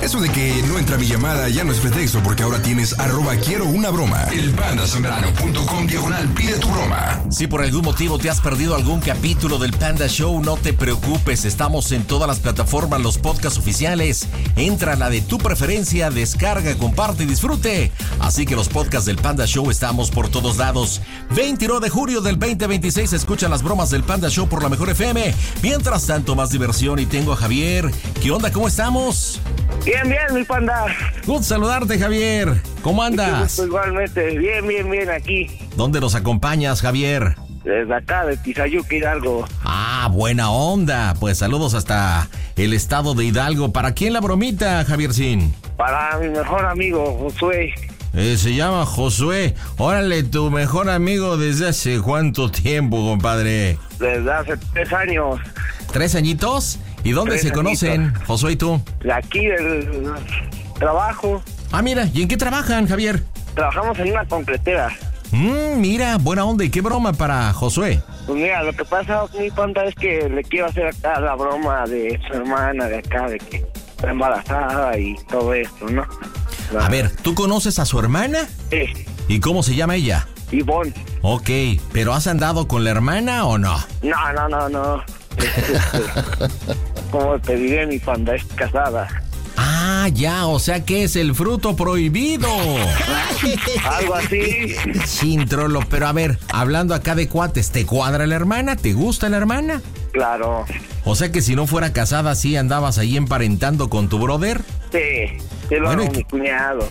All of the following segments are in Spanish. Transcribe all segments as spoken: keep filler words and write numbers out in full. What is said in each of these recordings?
Eso de que no entra mi llamada ya no es pretexto, porque ahora tienes arroba quiero una broma. El pandasambrano.com diagonal pide tu broma. Si por algún motivo te has perdido algún capítulo del Panda Show, no te preocupes. Estamos en todas las plataformas, los podcasts oficiales. Entra a la de tu preferencia, descarga, comparte y disfrute. Así que los podcasts del Panda Show estamos por todos lados. veintinueve de julio del veinte veintiséis escuchan las bromas del Panda Show por la Mejor F M. Mientras tanto, más diversión, y tengo a Javier. ¿Qué onda? ¿Cómo estamos? Bien, bien, mi panda. Gusto saludarte, Javier. ¿Cómo andas? Igualmente, bien, bien, bien, aquí. ¿Dónde nos acompañas, Javier? Desde acá, de Tizayuca, Hidalgo. Ah, buena onda. Pues saludos hasta el estado de Hidalgo. ¿Para quién la bromita, Javiercín? Para mi mejor amigo, Josué. Eh, se llama Josué. Órale, tu mejor amigo desde hace cuánto tiempo, compadre. Desde hace tres años. ¿Tres añitos? ¿Y dónde Tres se conocen, añitos. Josué y tú? De aquí, del trabajo. Ah, mira, ¿y en qué trabajan, Javier? Trabajamos en una concretera. Mmm, mira, buena onda. ¿Y qué broma para Josué? Pues mira, lo que pasa, mi panda, es que le quiero hacer acá la broma de su hermana de acá, de que está embarazada y todo esto, ¿no? La... A ver, ¿tú conoces a su hermana? Sí. ¿Y cómo se llama ella? Ivonne. Ok, ¿pero has andado con la hermana o no? No, no, no, no. Como te diré, mi panda es casada. Ah, ya, o sea que es el fruto prohibido. Algo así. Sin trolo, pero a ver, hablando acá de cuates, ¿te cuadra la hermana? ¿Te gusta la hermana? Claro. O sea que si no fuera casada, ¿sí andabas ahí emparentando con tu brother? Sí, sí lo Bueno, hago ¿y mi qué? cuñado.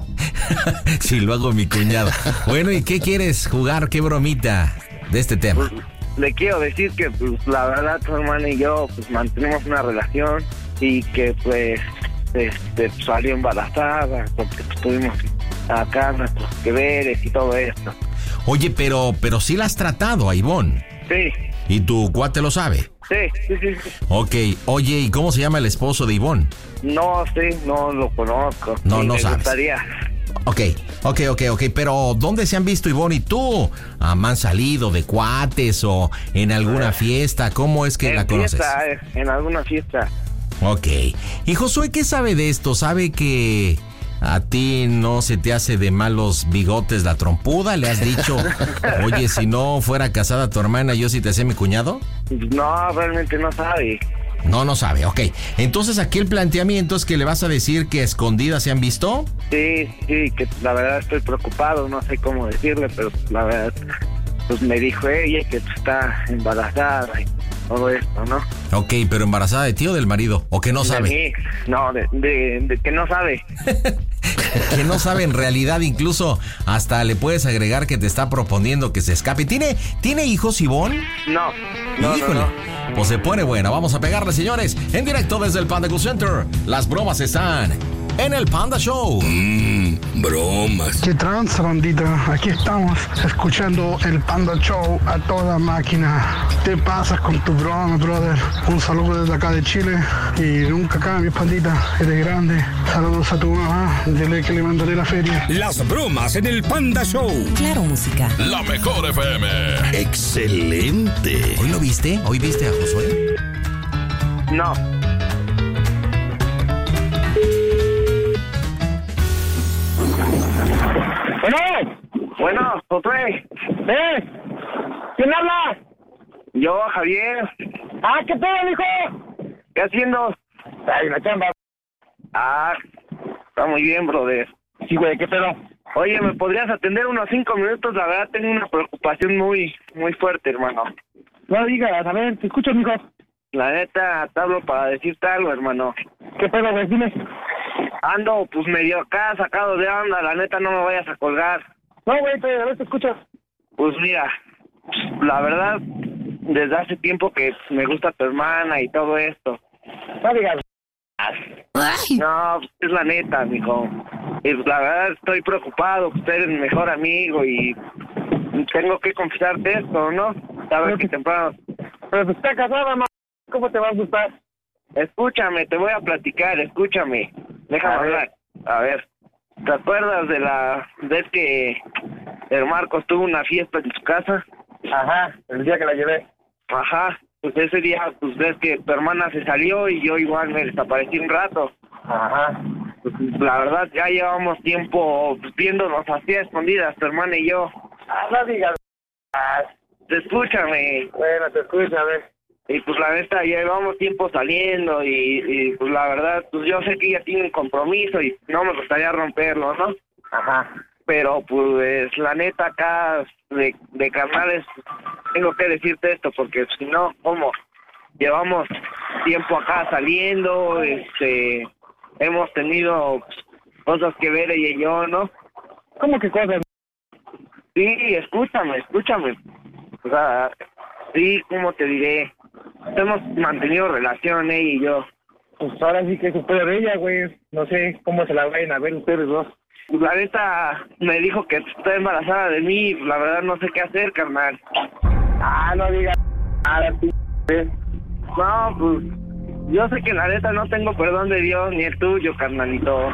Sí, lo hago mi cuñado. Bueno, ¿y qué quieres jugar? ¿Qué bromita de este tema? Pues, le quiero decir que, pues, la verdad, tu hermana y yo, pues, mantenemos una relación y que, pues, este, salió embarazada, porque pues, tuvimos acá nuestros que veres y todo esto. Oye, pero, pero sí la has tratado a Ivonne. Sí, ¿Y tu cuate lo sabe? sí, sí, sí, sí. Ok, oye, ¿y cómo se llama el esposo de Ivonne? No sé, no lo conozco. No, y no me sabes. gustaría. Ok, ok, ok, ok, pero ¿dónde se han visto Ivonne y tú? Ah, ¿han salido de cuates o en alguna fiesta? ¿Cómo es que en la conoces? fiesta, eh, en alguna fiesta. Ok. ¿Y Josué qué sabe de esto? ¿Sabe que a ti no se te hace de malos bigotes la trompuda? ¿Le has dicho, oye, si no fuera casada tu hermana, yo sí te hacía mi cuñado? No, realmente no sabe. No, no sabe, ok. Entonces aquí el planteamiento es que le vas a decir que a escondidas se han visto. Sí, sí, que la verdad estoy preocupado, no sé cómo decirle, pero la verdad, pues me dijo ella que está embarazada y todo esto, ¿no? Ok, pero embarazada de ti o del marido, o que no De sabe. mí. No, de, de, de que no sabe. Que no sabe en realidad, incluso hasta le puedes agregar que te está proponiendo que se escape. ¿Tiene, ¿tiene hijos, Ivonne? No, no, Híjole, no, no. Pues se pone buena. Vamos a pegarle, señores, en directo desde el Panda Cool Center. Las bromas están en el Panda Show. Mmm, bromas. ¿Qué trans, bandita? Aquí estamos escuchando el Panda Show a toda máquina. ¿Qué pasas con tu broma, brother? Un saludo desde acá de Chile y nunca cambies, pandita. Eres grande. Saludos a tu mamá. Dile que le mandaré la feria. Las bromas en el Panda Show. Claro, música. La Mejor F M. Excelente. ¿Hoy lo viste? ¿Hoy viste a Josué? No. Bueno, bueno, Josué. ¿Eh? ¿Quién habla? Yo, Javier. Ah, ¿qué pedo, mijo? ¿Qué haciendo? Ay, la chamba. Ah, está muy bien, brother. Sí, güey, ¿qué pedo? Oye, ¿me podrías atender unos cinco minutos? La verdad, tengo una preocupación muy, muy fuerte, hermano. No digas, a ver, te escucho, mijo. La neta, te hablo para decirte algo, hermano. ¿Qué pedo, güey? Dime. Ando, pues, medio acá, sacado de onda. La neta, no me vayas a colgar. No, güey, te, a ver, te escucho. Pues mira, la verdad, desde hace tiempo que me gusta tu hermana y todo esto. No digas. No, es la neta, mijo. Y la verdad estoy preocupado, usted es mi mejor amigo y tengo que confesarte esto, ¿no? Sabes que temprano... Pero pues está casada, ma. ¿Cómo te va a gustar? Escúchame, te voy a platicar, escúchame. Déjame A ver. hablar. A ver, ¿te acuerdas de la vez que el Marcos tuvo una fiesta en su casa? Ajá, el día que la llevé. Ajá, pues ese día, pues ves que tu hermana se salió y yo igual me desaparecí un rato. Ajá. Pues, la verdad, ya llevamos tiempo viéndonos así a escondidas, tu hermana y yo. Ah, no digas. Te escúchame. Bueno, te escúchame. Y pues la neta, ya llevamos tiempo saliendo y, y pues la verdad, pues yo sé que ella tiene un compromiso y no me gustaría romperlo, ¿no? Ajá. Pero pues la neta acá de, de carnales, tengo que decirte esto porque si no, ¿cómo? Llevamos tiempo acá saliendo, este, hemos tenido cosas que ver ella y yo, ¿no? ¿Cómo que cosas? Sí, escúchame, escúchame. O sea, sí, ¿cómo te diré? Hemos mantenido relación, ella y yo. Pues ahora sí que es su pedo de ella, güey. No sé cómo se la vayan a ver ustedes dos. Pues la neta me dijo que está embarazada de mí, la verdad no sé qué hacer, carnal. Ah, no digas nada, p***. No, pues yo sé que la neta no tengo perdón de Dios ni el tuyo, carnalito.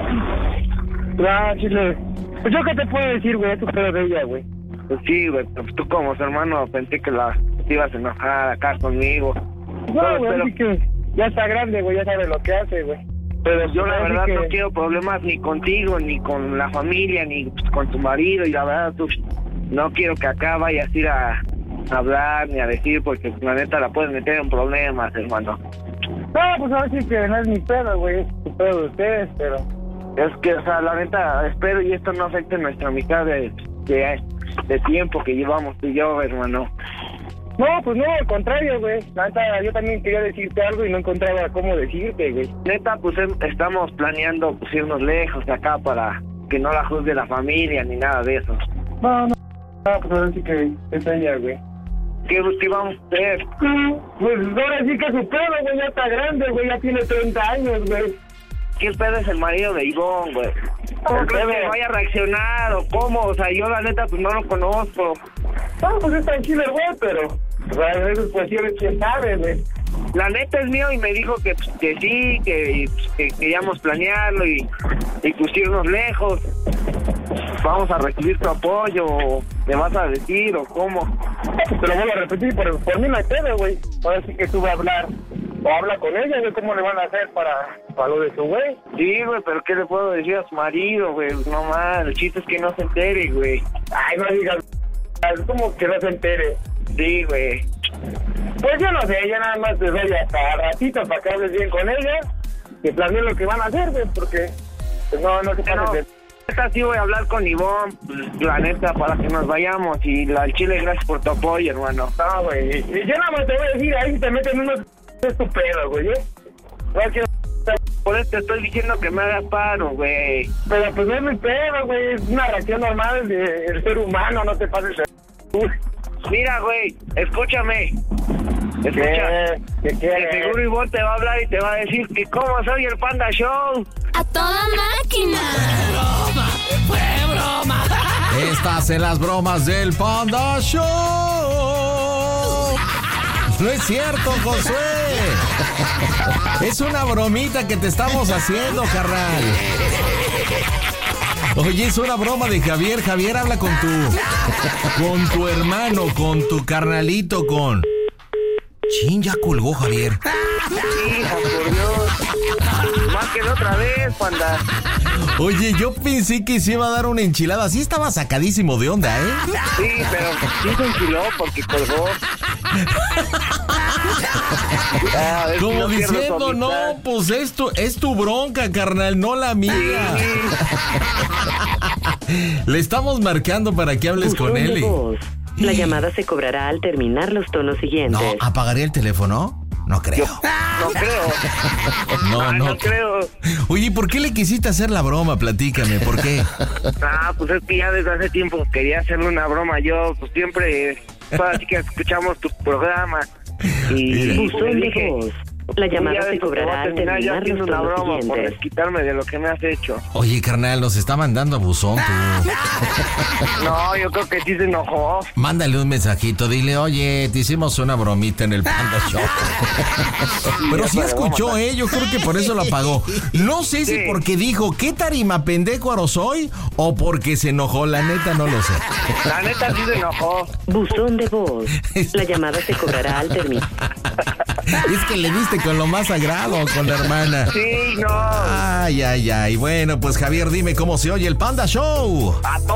No, chile. Pues yo qué te puedo decir, güey, es tu pedo de ella, güey. Pues sí, güey, pues tú como su hermano pensé que la te ibas a enojar acá conmigo. No, güey, así que ya está grande, güey, ya sabe lo que hace, güey. Pero yo la verdad que... no quiero problemas ni contigo, ni con la familia, ni pues, con tu marido, y la verdad tú no quiero que acá vayas a ir a hablar ni a decir, porque la neta la puedes meter en problemas, hermano. No, pues ahora sí que no es mi pedo, güey, es tu pedo de ustedes, pero... Es que, o sea, la neta, espero y esto no afecte nuestra amistad de, de, de tiempo que llevamos tú y yo, hermano. No, pues no, al contrario, güey. Neta, yo también quería decirte algo y no encontraba cómo decirte, güey. Neta, pues em, estamos planeando pues, irnos lejos de acá para que no la juzgue la familia ni nada de eso. No, no, no, pues ahora sí que es ella, güey. ¿Qué, qué vamos a hacer? Pues ahora sí que su pedo, güey, ya está grande, güey, ya tiene treinta años, güey. ¿Qué pedo es el marido de Ivonne, güey? ¿Cómo crees que vaya a reaccionar o cómo? O sea, yo la neta pues no lo conozco. No, pues es tranquilo el güey, pero... O sea, a veces cuestiones quién sabe, güey. La neta es mío y me dijo que, pues, que sí, que, que queríamos planearlo y, y pues irnos lejos. Vamos a recibir tu apoyo, o ¿me vas a decir o cómo? Te lo vuelvo a repetir, por, por mí no hay pedo, güey. Ahora sí que tú vas a hablar, o habla con ella, güey, cómo le van a hacer para, para lo de su güey. Sí, güey, pero ¿qué le puedo decir a su marido, güey? No más, el chiste es que no se entere, güey. Ay, no digas, ¿cómo que no se entere? Sí, güey. Pues yo no sé, ya nada más te doy hasta ratito para que hables bien con ella, que planeen lo que van a hacer, güey, porque pues no, no se Pero, pasen de... Esta sí voy a hablar con Ivonne, pues, la neta, para que nos vayamos. Y la al chile, gracias por tu apoyo, hermano. No, güey, yo nada más te voy a decir, ahí te meten unos... Es tu pedo, güey, ¿eh? No quiero... Por eso te estoy diciendo que me hagas paro, güey. Pero pues no es mi pedo, güey, es una reacción normal del ser humano, no te pases de... Mira, güey, escúchame. Escucha. ¿Qué? ¿Qué Que quieres? seguro Ivonne te va a hablar y te va a decir que cómo soy el Panda Show. ¡A toda máquina! ¡Fue broma! Estás en las bromas del Panda Show. No es cierto, Josué. Es una bromita que te estamos haciendo, carnal. Oye, es una broma de Javier. Javier, habla con tu... Con tu hermano, con tu carnalito, con... Chin, ya colgó, Javier. Hijo, por Dios. Más que la otra vez, Panda. Oye, yo pensé que se iba a dar una enchilada. Sí estaba sacadísimo de onda, ¿eh? Sí, pero sí se enchiló porque colgó. Ah, es que Como no pierdo diciendo, tu no, amistad. pues esto es tu bronca, carnal, no la mía. Le estamos marcando para que hables Buzón con de él. y- voz. La llamada se cobrará al terminar los tonos siguientes. No, ¿apagaría el teléfono? No creo. No creo. No, Ah, no. no creo. Oye, ¿por qué le quisiste hacer la broma? Platícame, ¿por qué? Ah, pues es que ya desde hace tiempo quería hacerle una broma. Yo, pues siempre, pues, así que escuchamos tu programa. Y, Mira. y Buzón le de dije, voz. La llamada "Un día de se estos te voy a cobrará al terminar yo terminar haciendo los una tonos broma por siguientes. desquitarme de lo que me has hecho". Oye, carnal, nos está mandando a buzón, tú. No, yo creo que sí se enojó. Mándale un mensajito, dile, oye, te hicimos una bromita en el Panda Show. Pero sí escuchó, ¿eh? Yo creo que por eso la pagó. No sé si Sí. porque dijo, ¿qué tarima pendejo soy? O porque se enojó, la neta no lo sé. La neta sí se enojó. Buzón de voz. La llamada se cobrará al terminar. Es que le diste con lo más sagrado, con la hermana. Sí, no. Ay, ay, ay. Bueno, pues Javier, dime cómo se oye el Panda Show. A todo